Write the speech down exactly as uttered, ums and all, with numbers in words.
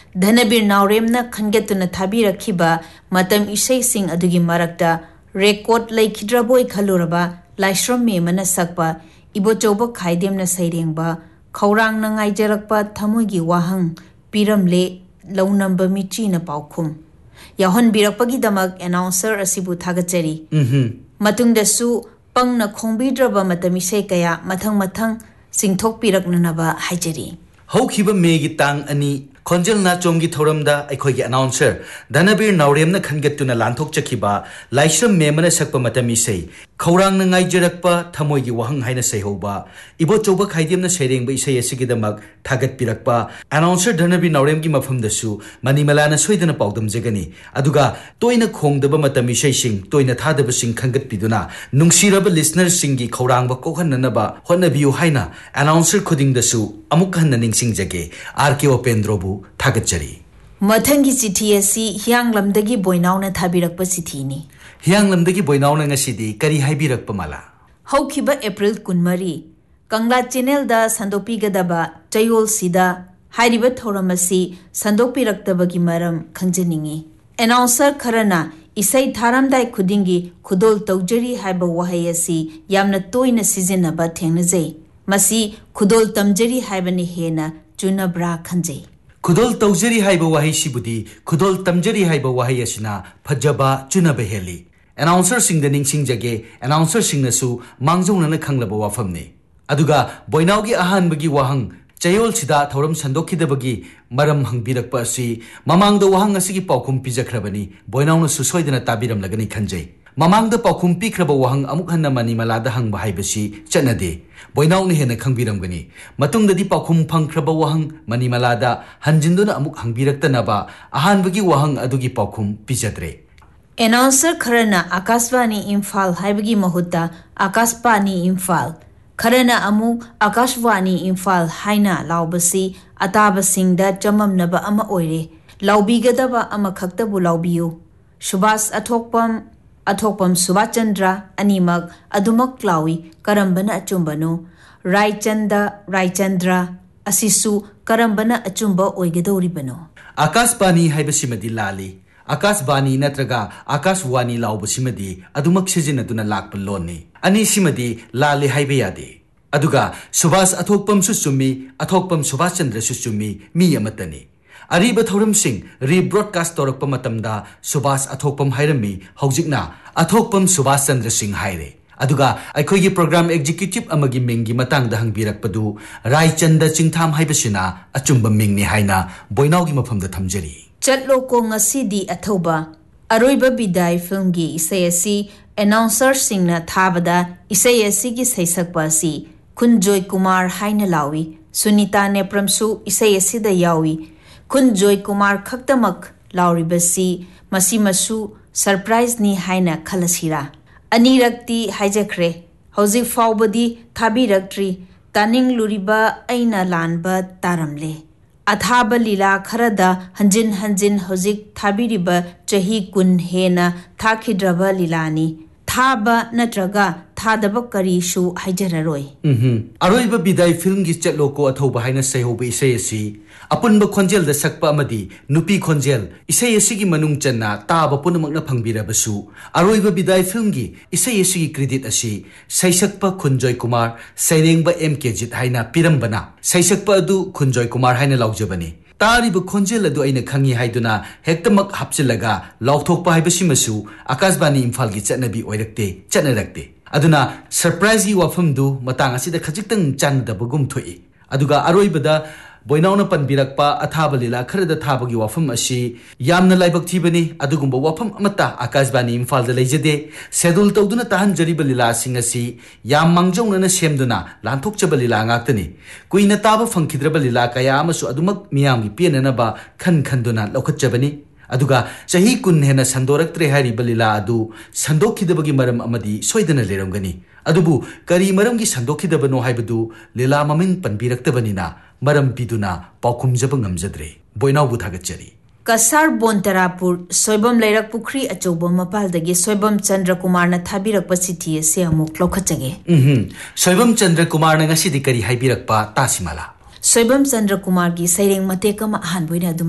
Dhanabir Nauremna Khangetuna Thabirakiba Matam Isai Sing Adugi Marakta Record Lake Hidraboy Kaluraba Laishram Me Manasakpa Ibochoba Kaidemna Saidengba Kaurang Nangai Jarakpa Tamugi Wahang Piramle Low Number Michina Paukum Yahon Birakpagi Damak announcer Asibu Tagacheri Matung the Su Pang na Khongbidraba Matamisei Kaya Matang Matang Singtok Piraknanaba Hajeri Hokiba Megi Tang Ani Konjal na chomgi thoramda aikhoigi announcer Dhanabir Nauremna khangetuna lanthok chakiba Laishram memana sakpa matami sei Khaurang na ngai jarakpa thamoigi wahang haina seihoba Ibo choba khaidemna seirengba isei asigidamak thagat pirakpa announcer Dhanabir Nauremgi mafamdasu Manimalana soidana paudam jegani aduga toina khongdaba matami sei sing toina thadaba sing khangat piduna nungsiraba listener singi khaurangba kokhananaba hotnabiu haina announcer khudingdasu amuk hanna ningsing jage R K Opendrobu Tagachari Mathangi Chithi asi Hianglamdagi Boinauna Thabirakpa Chithini Hianglamdagi Boinauna ngasidi kari haibirakpa mala Haukiba April kunmari Kangla channel da sandopigadaba Chayol sida Hairiba thoramasi sandopiraktabagi maram khangjaningi Announcer kharana Isai tharamdai khudingi khudol taujari haiba wahai asi yamna toina sizinaba thengnajai Masi khudol tamjari haibani hena chunabra khanjai Kudol taujari haiba wahi sibudi Kudol tamjari haiba wahi asina Phajaba chunaba heli Announcer sing the ningsing jage Announcer sing nasu Mangjong nana khanglaba wafamne Aduga Boinaugi ahan bagi wahang Chayol sida thoram sandokidabagi Maram hangbirakpa asi Mamang da wahang asigi paukum pijakrabani Boinau nasu soidana tabiram lagani khanjay Mamang da paukum pikraba wahang amuk hanna mani malada hang bahai basi chanade Boinau ni hena khangbiram gani Matung da di paukum pangkraba wahang mani malada hanjinduna amuk hangbirakta naba ahan bagi wahang adugi paukum pijadre Announcer kharana Akashvani Imphal haibagi mahutta Akashpani Imphal Kharana amu Akashvani Imphal haina laubasi ataba singda chamamnaba ama oire laubigadaba ama khaktabu laubiyu Shubhas Athokpam Athokpam Subhachandra Animak Adumak Lawi Karambana Achumbano Raichanda Raichandra Asisu Karambana Achumba Oigadoribano Akashbani Haibasimadi Lali Akashbani Natraga Akashwani Laubasimadi Adumak Sizinaduna Lakpaloni Ani Simadi Lali Haibayadi Aduga Subhas Athokpam Susumi Athokpam Subhachandra Susumi Mi Yamatani Ariba Thoram Singh rebroadcast Torakpa Matamda Subhas Athokpam Hairami Haujikna Athokpam Subhas Chandra Singh Haire Aduga Aikogi Program Executive Amagi Mingi Matang Dahang Birakpadu Raichanda Chingtham Haibasina Achumba Mingni Haina Boinaugi Mafamda Thamjari Chatlo ko ngasidi athoba Aroiba Bidai film gi isai asi announcer singna thabada isai asi gi saisakpa asi Kunjoy Kumar haina lawi Sunita Nepramsu isai asi da yawi Kunjoy Kumar khaktamak lauribasi masimasu surprise ni haina khalasira Anirakti haijakre Hauzik faubadi thabiraktri taning luriba aina lanba taramle Athaba lila kharada hanjin hanjin Hauzik thabiriba chahi kun hena thakidraba lilani Thaba natraga thadaba karishu haijararoi Mhm Aroiba Bidai film gi chatlo ko athoba haina seihoba isai asi Apunba khonjel da sakpa amadi nupi khonjel isai asigi manung channa taba punamakna phangbirabasu Aroiba Bidai film gi isai asigi credit asi saisakpa Kunjoy Kumar sairengba M K Jit haina pirambana saisakpa adu Kunjoy Kumar haina laujabani Tariba khonjel adu aina khangi haiduna hektamak hapchilaga lauthokpa haibasimasu Akashbani Imphal gi chatnabi oirakte chatnarakte Aduna surprise gi wafamdu matang asida khajiktang chandabagum thoi aduga aroibada Boinauna Panbirakpa Athaba Lila Kharada Thabagi Wafam Ashi Yamna Laibak Tibani Adugumba Wafam Amata Akashbani Imphal da Lejade Sedul Tawduna Tahan Jariba Lila Singasi Yam Mangjong na Semduna Lantok Chabalila Ngaktani Kuina Taba Funkidraba Lila Kaya Amasu Adumak Miyami Piananaba Khan Khanduna Lokat Jabani Aduga Sahi Kun Hena Sandorak Trehari Balila Adu Sandoki the Bagi Maram Amadi Soidana Lerangani Adubu Kari Maramgi Sandoki the Bano Haibadu Lila Mamin Panbirak Tabanina Maram Piduna Paukum Jabangam Jadre Boinau Butagachari Kasar Bontarapur Soibam Leirak Pukri Achobam Mapaldagi Soibam Chandra Kumar na Thabirak Pasiti Seamuk Lokachage Mhm Soibam Chandra Kumar na Ngasidikari Haibirakpa Tasimala Soibam Chandra Kumar gi Saireng Matekama Hanbuina